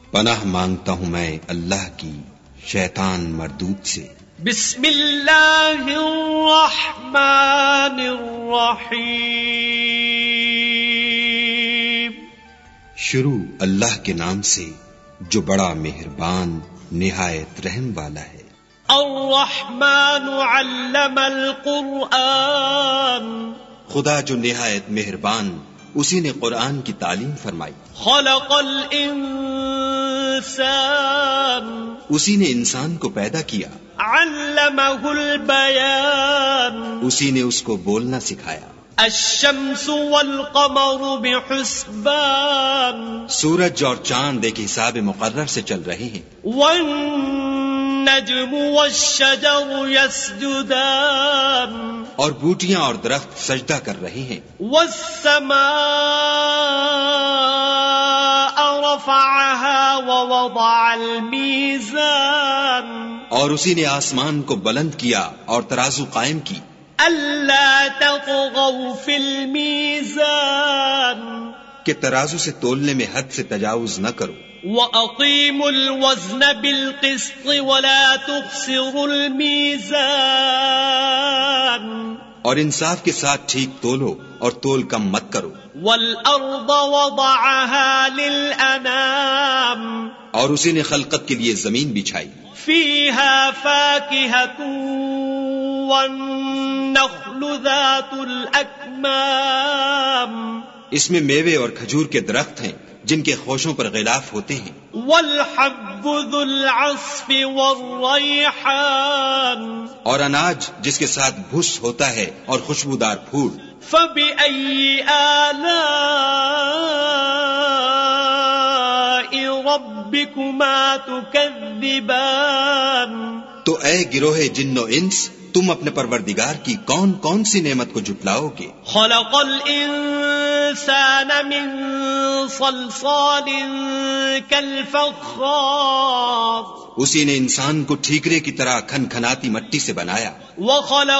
پناہ مانگتا ہوں میں اللہ کی شیطان مردود سے۔ بسم اللہ الرحمن الرحیم، شروع اللہ کے نام سے جو بڑا مہربان نہایت رحم والا ہے۔ الرحمن علم القرآن، خدا جو نہایت مہربان اسی نے قرآن کی تعلیم فرمائی۔ خلق الانسان، اسی نے انسان کو پیدا کیا۔ علمہ البیان، اسی نے اس کو بولنا سکھایا۔ الشمس والقمر بحسبان، سورج اور چاند ایک حساب مقرر سے چل رہے ہیں۔ والنجم والشجر یسجدان، اور بوٹیاں اور درخت سجدہ کر رہے ہیں۔ والسماء رفعها ووضع المیزان، اور اسی نے آسمان کو بلند کیا اور ترازو قائم کی۔ الا تطغوا فی المیزان، کہ ترازو سے تولنے میں حد سے تجاوز نہ کرو۔ وَأَقِيمُوا الْوَزْنَ بِالْقِسْطِ وَلَا تُخْسِرُوا الْمِيزَانَ، اور انصاف کے ساتھ ٹھیک تولو اور تول کم مت کرو۔ وَالْأَرْضَ وَضَعَهَا لِلْأَنَامِ، اور اسی نے خلقت کے لیے زمین بچھائی۔ فِيهَا فَاكِهَةٌ وَالنَّخْلُ ذَاتُ الْأَكْمَامِ، اس میں میوے اور کھجور کے درخت ہیں جن کے خوشوں پر غلاف ہوتے ہیں۔ وَالْحَبُّ ذُو الْعَصْفِ وَالرَّيْحَانُ، اور اناج جس کے ساتھ بھس ہوتا ہے اور خوشبودار پھول۔ فَبِأَيِّ آلَاءِ رَبِّكُمَا تُكَذِّبَانِ، تو اے گروہ جن و انس، تم اپنے پروردگار کی کون کون سی نعمت کو جھٹلاؤ گے؟ خلق الانسان من صلصال كالفخار، اسی نے انسان کو ٹھیکرے کی طرح کھنکھناتی مٹی سے بنایا۔ وخلق